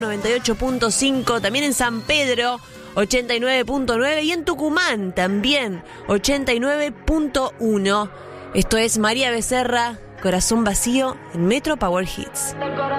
98.5, también en San Pedro 89.9 y en Tucumán también 89.1. Esto es María Becerra, Corazón Vacío en Metro Power Hits.